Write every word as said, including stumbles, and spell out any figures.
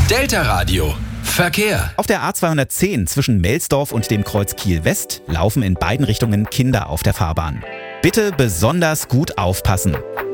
Delta Radio. Verkehr. Auf der A zweihundertzehn zwischen Melsdorf und dem Kreuz Kiel-West laufen in beiden Richtungen Kinder auf der Fahrbahn. Bitte besonders gut aufpassen.